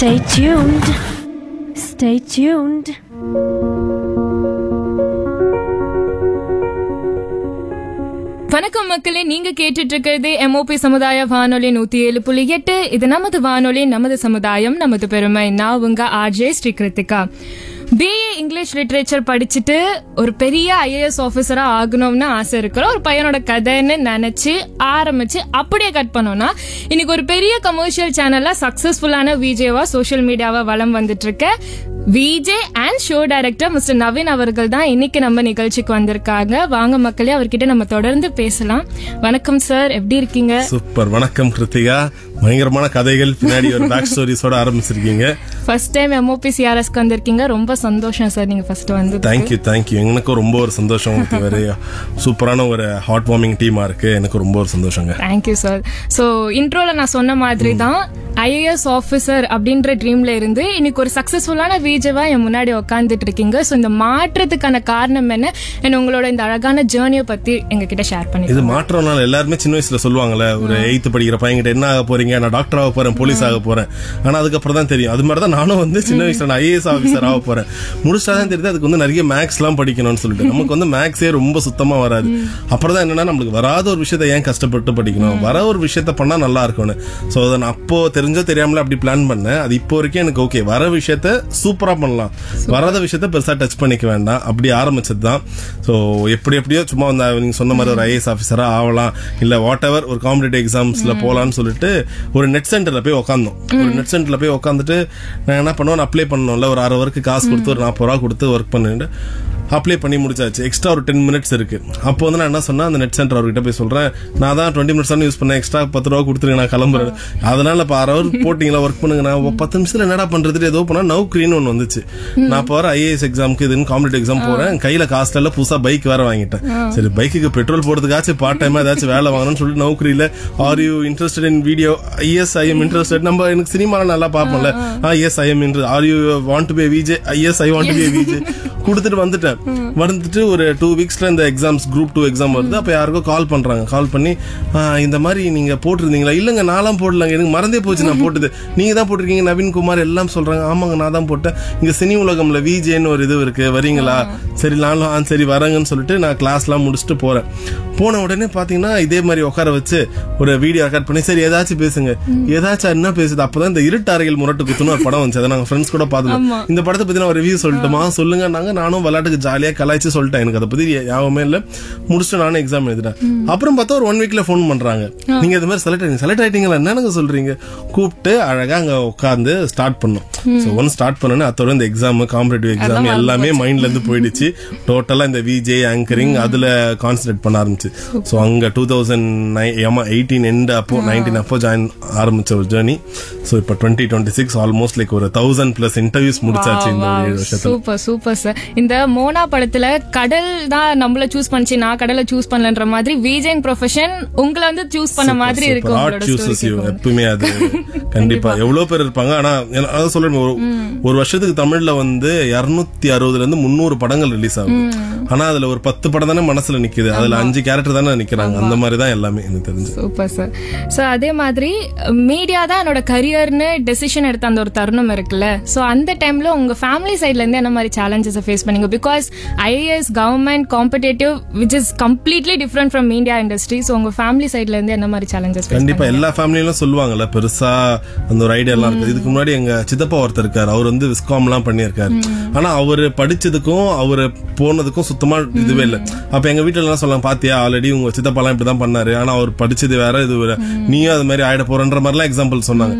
Stay tuned. Stay tuned. வணக்கம் மக்களே, நீங்க கேட்டுட்டு இருக்கிறது MOP சமுதாய வானொலி 107.8. இது நமது வானொலி, நமது சமுதாயம், நமது பெருமை. நான் உங்க RJ Sri Kiruthika. BA English literature படிச்சுட்டு ஒரு பெரிய IAS ஆபீசரா ஆகணும்னு ஆசை இருக்கிற ஒரு பையனோட கதைன்னு நினைச்சு ஆரம்பிச்சு அப்படியே கட் பண்ணோம்னா இன்னைக்கு ஒரு பெரிய கமர்ஷியல் சேனல்ல சக்சஸ்ஃபுல்லான விஜேவா சோஷியல் மீடியாவா வலம் வந்துட்டு இருக்க VJ and show director mister Naveen அவர்கள் தான் இன்னைக்கு நம்ம நிகழ்ச்சிக்கு வந்திருக்காங்க. வாங்க மக்களே, அவர்கிட்ட நம்ம தொடர்ந்து பேசலாம். வணக்கம் சார், எப்படி இருக்கீங்க? சூப்பர். வணக்கம் கிருத்திகா. பயங்கரமான கதைகள் பின்னாடி ஒரு பேக் ஸ்டோரிஸோட ஆரம்பிச்சிருக்கீங்க. ஃபர்ஸ்ட் டைம் MOP CRSக்கு வந்திருக்கீங்க. ரொம்ப சந்தோஷம் சார் நீங்க ஃபர்ஸ்ட் வந்து. தேங்க்யூ. எனக்கும் ரொம்ப ஒரு சந்தோஷம். சூப்பரான ஒரு ஹார்ட் வார்மிங் டீமா இருக்கு. எனக்கு ரொம்ப ஒரு சந்தோஷங்க. Thank you sir. சோ இன்ட்ரோல நான் சொன்ன மாதிரி தான் IAS ஆபீசர் அப்படின்ற ட்ரீம்ல இருந்து இன்னைக்கு ஒரு சக்சஸ்ஃபுல்லான விஜேவா என் முன்னாடி உட்காந்துட்டு இருக்கீங்க. சோ இந்த மாற்றத்துக்கான காரணம் என்ன, உங்களோட இந்த அழகான ஜேர்னியை பத்தி எங்க கிட்ட ஷேர் பண்ணி. இது மாற்றம்னால எல்லாருமே சின்ன வயசுல சொல்லுவாங்கல்ல, ஒரு 8th படிக்கிற பையன்கிட்ட என்ன ஆக போறீங்க, நான் டாக்டர் ஆக போறேன், போலீஸ் ஆக போறேன். ஆனா அதுக்கப்புறம் தான் தெரியும். அது மாதிரிதான் நானும் வந்து சின்ன வயசுல நான் IAS ஆபீசர் ஆக போறேன். முடிச்சாதான் தெரியுது அதுக்கு வந்து நிறைய மேக்ஸ் எல்லாம் படிக்கணும்னு சொல்லிட்டு. நமக்கு வந்து மேக்ஸே ரொம்ப சுத்தமா வராது. அப்புறம் தான் என்னன்னா, நம்மளுக்கு வராத ஒரு விஷயத்த ஏன் கஷ்டப்பட்டு படிக்கணும், வர ஒரு விஷயத்த பண்ணா நல்லா இருக்கும்னு. சோ அதை நான் அப்போ தெரிஞ்சோ தெரியாமல அப்படி பிளான் பண்ணேன். அது இப்போ வரைக்கும் எனக்கு ஓகே, வர விஷயத்த சூப்பரா பண்ணலாம், வராத விஷயத்த பெருசா டச் பண்ணிக்க வேண்டாம், அப்படி ஆரம்பிச்சது தான். சோ எப்படியோ சும்மா நீங்க சொன்ன மாதிரி ஒரு IAS ஆபீசரா ஆகலாம், இல்ல வாட் எவர் ஒரு காம்படிட்டிவ் எக்ஸாம்ஸ்ல போலான்னு சொல்லிட்டு ஒரு நெட் சென்டர்ல போய் உட்காந்தோம். ஒரு நெட் சென்டர்ல போய் உட்காந்துட்டு நான் என்ன பண்ணுவேன், அப்ளை பண்ணணும்ல, ஒரு 6 ஹவருக்கு காசு கொடுத்து ஒரு 40 ரூபா கொடுத்து ஒர்க் பண்ணிட்டு அப்ளை பண்ணி முடிச்சாச்சு. எக்ஸ்ட்ரா ஒரு 10 மினிட்ஸ் இருக்கு. அப்போ வந்து நான் என்ன சொன்னா, அந்த நெட் சென்டர் அவர்கிட்ட போய் சொல்றேன், நான் தான் 20 மினிட்ஸ் தான் யூஸ் பண்ணேன், எக்ஸ்ட்ரா 10 ரூபா கொடுத்துருங்க, நான் கிளம்புறேன். அதனால இப்போ 6 ஹவர் போட்டீங்களா, ஒர்க் பண்ணுங்க, நான் 10 நிமிஷத்துல என்னடா பண்றது ஏதோ பண்ணா நௌக்ரின்னு ஒன்று வந்துச்சு. நான் போற IAS எக்ஸாமுக்கு இதுன்னு காம்படிட்டிவ் எக்ஸாம் போறேன். கையில காசுல புதுசா பைக் வேற வாங்கிட்டேன். சரி, பைக்குக்கு பெட்ரோல் போடுறதுக்காச்சும் பார்ட் டைமா ஏதாச்சும் வேலை வாங்கணும்னு சொல்லிட்டு நௌக்ரியில are you interested in video, yes I am interested. நம்ம எனக்கு சினிமால நல்லா பார்ப்போம்ல, yes I am interested. Are you want to be a VJ? Yes I want to be a VJ. கொடுத்துட்டு வந்துட்டு ஒரு 2 வீக்ஸ்ல இந்த எக்ஸாம்ஸ் குரூப் 2 எக்ஸாம் வருது. அப்ப யாருக்கோ கால் பண்றாங்க. கால் பண்ணி இந்த மாதிரி நீங்க போட்டிருந்தீங்களா? இல்லங்க, நான்லாம் போடலங்க, எனக்கு மறந்தே போச்சு நான் போட்டது, நீங்க தான் போட்டிருக்கீங்க நவீன் குமார் எல்லாம் சொல்றாங்க. ஆமாங்க, நான் தான் போட்டேன். இங்க சினி உலகம்ல விஜேன்னு ஒரு இது இருக்கு, வரீங்களா? சரி, நானும் சரி வரேங்கன்னு சொல்லிட்டு நான் கிளாஸ் எல்லாம் முடிச்சுட்டு போறேன். போன உடனே பாத்தீங்கன்னா இதே மாதிரி உட்கார வச்சு ஒரு வீடியோ ரெக்கார்ட் பண்ணி, சரி ஏதாச்சும் பேசுங்க, ஏதாச்சும் என்ன பேசுது. அப்பதான் இந்த இருட்டாறைகள் முரட்டு குத்துன்னு ஒரு படம் வந்துச்சு. அதை நாங்க ஃப்ரெண்ட்ஸ் கூட பார்த்தோம். இந்த படத்தை பத்தி நான் ரிவ்யூ சொல்லட்டுமா? சொல்லுங்க. நானும் விளையாட்டுக்கு ஜாலியா கலாய்ச்சி சொல்லிட்டேன், எனக்கு அதை பத்தி யாவுமே இல்ல. முடிச்சுட்டு நானும் எக்ஸாம் எழுதிட்டேன். அப்புறம் பார்த்தா ஒரு 1 வீக்ல போன் பண்றாங்க, நீங்க இது மாதிரி செலக்ட் ஆயிட்டீங்களா, என்னன்னு சொல்றீங்க? கூப்பிட்டு அழகா அங்க உட்காந்து ஸ்டார்ட் பண்ணோம். ஒன் ஸ்டார்ட் பண்ணோன்னே அதோட இந்த எக்ஸாம், காம்படிட்டிவ் எக்ஸாம் எல்லாமே மைண்ட்ல இருந்து போயிடுச்சு. டோட்டலா இந்த விஜே ஆங்கரிங் அதுல கான்சென்ட்ரேட் பண்ண ஆரம்பிச்சு. சோ அங்க 2018 எண்ட் அப்போ 19 அப்போ ஜாயின் ஆரம்பிச்ச ஒரு ஜர்னி. சோ இப்போ 2026 ஆல்மோஸ்ட் லைக் ஒரு 1000+ இன்டர்வியூஸ் முடிச்சாச்சு இந்த 7 வருஷத்துல. Super sir. இந்த மோனா படத்துல கடல் தான் நம்மள சூஸ் பண்ணிச்சு, நான் கடலை சூஸ் பண்ணலன்ற மாதிரி விஜய் ப்ரொஃபஷன் உங்களை வந்து சூஸ் பண்ண மாதிரி இருக்கும். எப்பவுமே அது கண்டிப்பா எவ்வளவு பேர் இருப்பாங்க. ஆனா அதான் சொல்றேன், ஒரு வருஷத்துக்கு தமிழ்ல வந்து 260 இருந்து 300 படங்கள் ரிலீஸ் ஆகும். ஆனா அதுல ஒரு 10 படம் தானே மனசுல நிக்குது, அதுல 5 கேரக்டர் தானே நிக்கிறாங்க. அந்த மாதிரி தான் எல்லாமே எனக்கு தெரிஞ்சு. Super sir. சோ அதே மாதிரி மீடியா தான் என்னோட கரியர்னு டெசிஷன் எடுத்த அந்த ஒரு தருணம் இருக்குல்ல, சோ அந்த டைம்ல உங்க ஃபேமிலி சைட்ல இருந்து என்ன மாதிரி சேலஞ்சஸ் ஃபேஸ் பண்ணீங்க? Because IAS government competitive which is completely different from media industry. So உங்க ஃபேமிலி சைட்ல இருந்து என்ன மாதிரி சேலஞ்சஸ்? கண்டிப்பா எல்லா ஃபேமிலியிலும் சொல்லுவாங்கல்ல, பெருசா அந்த ஒரு ஐடியா எல்லாம் இருக்கு. இதுக்கு முன்னாடி எங்க சித்தப்பா ஒருத்தர் இருக்காரு, அவர் வந்து விஸ்காம் எல்லாம் பண்ணியிருக்காரு. ஆனா அவரு படிச்சதுக்கும் அவரு போனதுக்கும் சுத்தமா இதுவே இல்லை. அப்ப எங்க வீட்டுல எல்லாம் சொல்லலாம், பாத்தியா ஆல்ரெடி உங்க சித்தப்பா எல்லாம் இப்படிதான் பண்ணாரு, ஆனா அவர் படிச்சது வேற, இது வேற, நீயும் அது மாதிரி ஆயிட போறன்ற மாதிரி எல்லாம் எக்ஸாம்பிள் சொன்னாங்க.